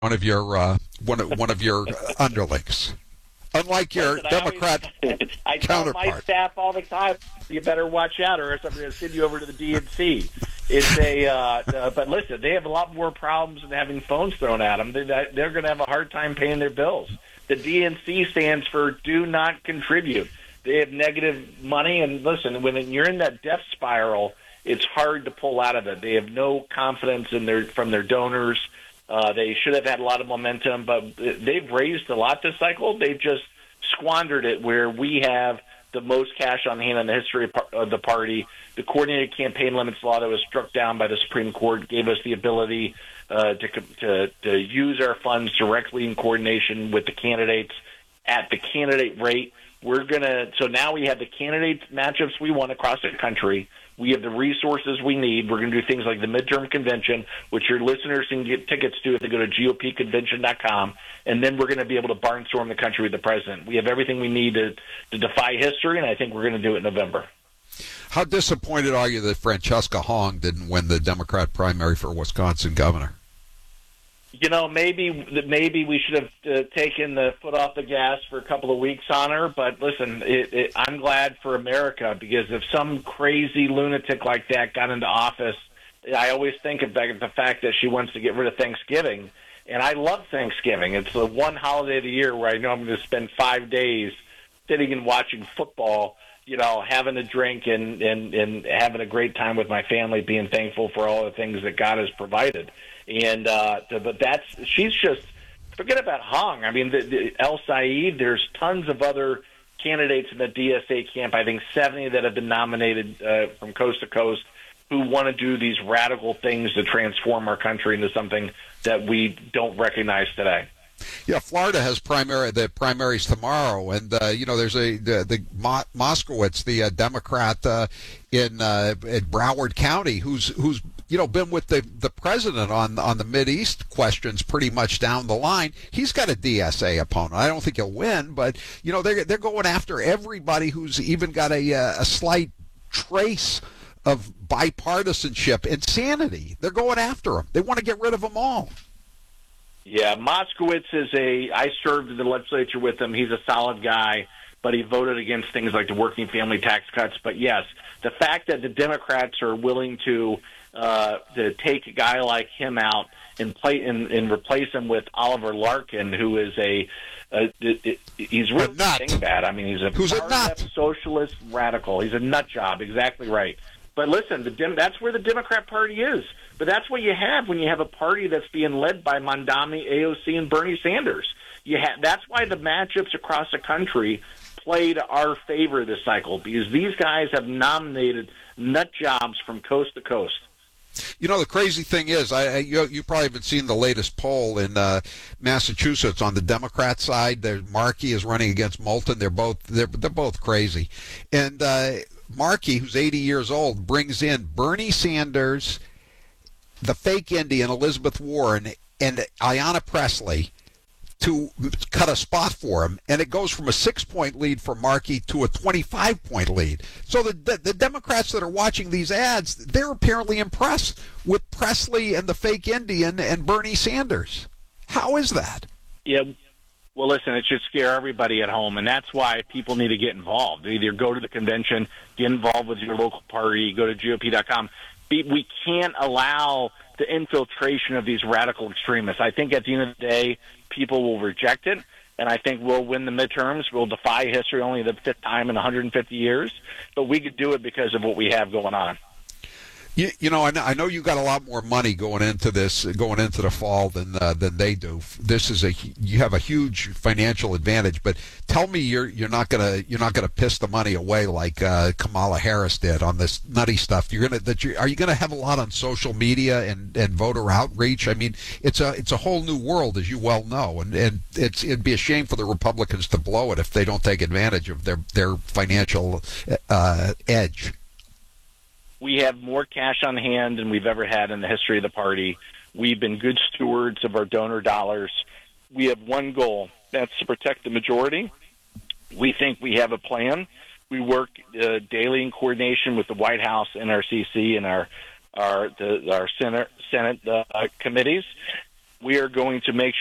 one of your underlings, unlike your Democrat I tell my counterpart. staff all the time, you better watch out, or else I'm going to send you over to the DNC. It's but listen, they have a lot more problems than having phones thrown at them. They're going to have a hard time paying their bills. The DNC stands for Do Not Contribute. They have negative money, and listen, when you're in that death spiral, it's hard to pull out of it. They have no confidence from their donors. They should have had a lot of momentum, but they've raised a lot this cycle. They've just squandered it where we have the most cash on hand in the history of the party. The coordinated campaign limits law that was struck down by the Supreme Court gave us the ability to use our funds directly in coordination with the candidates at the candidate rate. So now we have the candidate matchups we want across the country. We have the resources we need. We're going to do things like the midterm convention, which your listeners can get tickets to if they go to GOPconvention.com, and then we're going to be able to barnstorm the country with the president. We have everything we need to defy history, and I think we're going to do it in November. How disappointed are you that Francesca Hong didn't win the Democrat primary for Wisconsin governor? You know, maybe we should have taken the foot off the gas for a couple of weeks on her. But listen, I'm glad for America, because if some crazy lunatic like that got into office, I always think of the fact that she wants to get rid of Thanksgiving. And I love Thanksgiving. It's the one holiday of the year where I know I'm going to spend 5 days sitting and watching football, you know, having a drink and having a great time with my family, being thankful for all the things that God has provided. And but she's just, forget about Hong. I mean, the El Said, there's tons of other candidates in the DSA camp, I think 70 that have been nominated from coast to coast, who want to do these radical things to transform our country into something that we don't recognize today. Yeah, Florida has the primaries tomorrow, and there's the Moskowitz, the Democrat in Broward County, who's been with the president on the Mideast questions pretty much down the line. He's got a DSA opponent. I don't think he'll win, but they're going after everybody who's even got a slight trace of bipartisanship and sanity. They're going after him. They want to get rid of them all. Yeah, Moskowitz I served in the legislature with him. He's a solid guy, but he voted against things like the working family tax cuts. But yes, the fact that the Democrats are willing to take a guy like him out and replace him with Oliver Larkin, who is he's really bad. I mean, he's a nut socialist radical. He's a nut job. Exactly right. But listen, that's where the Democrat Party is. But that's what you have when you have a party that's being led by Mondami, AOC, and Bernie Sanders. That's why the matchups across the country play to our favor this cycle, because these guys have nominated nut jobs from coast to coast. You know, the crazy thing is, you probably haven't seen the latest poll in Massachusetts on the Democrat side. Markey is running against Moulton. They're both crazy, and Markey, who's 80 years old, brings in Bernie Sanders, the fake Indian Elizabeth Warren, and Ayanna Pressley to cut a spot for him, and it goes from a 6-point lead for Markey to a 25-point lead. So the Democrats that are watching these ads, they're apparently impressed with Pressley and the fake Indian and Bernie Sanders. How is that? Yeah, well, listen, it should scare everybody at home, and that's why people need to get involved. Either go to the convention, get involved with your local party, go to GOP.com. We can't allow the infiltration of these radical extremists. I think at the end of the day, people will reject it, and I think we'll win the midterms. We'll defy history only the 5th time in 150 years, but we could do it because of what we have going on. I know you got a lot more money going into the fall than they do. You have a huge financial advantage, but tell me you're not gonna piss the money away like Kamala Harris did on this nutty stuff. Are you gonna have a lot on social media and voter outreach? I mean, it's a whole new world, as you well know, and it'd be a shame for the Republicans to blow it if they don't take advantage of their financial edge. We have more cash on hand than we've ever had in the history of the party. We've been good stewards of our donor dollars. We have one goal, that's to protect the majority. We think we have a plan. We work daily in coordination with the White House, NRCC, and our Senate committees. we are going to make